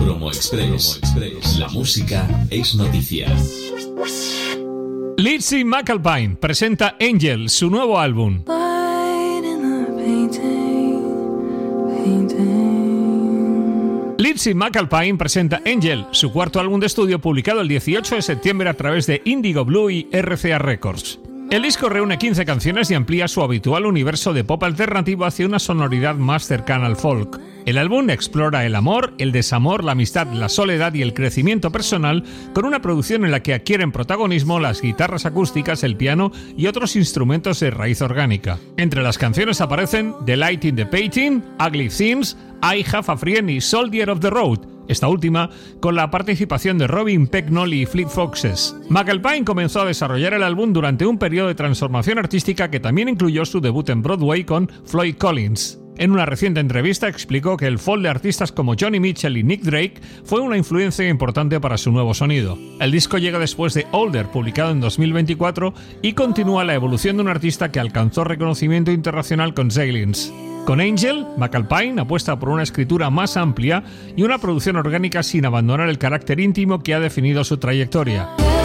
Promo Express. La música es noticia. Lindsay McAlpine presenta Angel, su nuevo álbum. Lindsay McAlpine presenta Angel, su cuarto álbum de estudio publicado el 18 de septiembre a través de Indigo Blue y RCA Records. El disco reúne 15 canciones y amplía su habitual universo de pop alternativo hacia una sonoridad más cercana al folk. El álbum explora el amor, el desamor, la amistad, la soledad y el crecimiento personal, con una producción en la que adquieren protagonismo las guitarras acústicas, el piano y otros instrumentos de raíz orgánica. Entre las canciones aparecen The Light in the Painting, Ugly Things, I Have a Friend y Soldier of the Road, esta última con la participación de Robin Pecknold y Fleet Foxes. McAlpine comenzó a desarrollar el álbum durante un periodo de transformación artística que también incluyó su debut en Broadway con Floyd Collins. En una reciente entrevista explicó que el folk de artistas como Johnny Mitchell y Nick Drake fue una influencia importante para su nuevo sonido. El disco llega después de Older, publicado en 2024, y continúa la evolución de un artista que alcanzó reconocimiento internacional con Zaylins. Con Angel, McAlpine apuesta por una escritura más amplia y una producción orgánica sin abandonar el carácter íntimo que ha definido su trayectoria.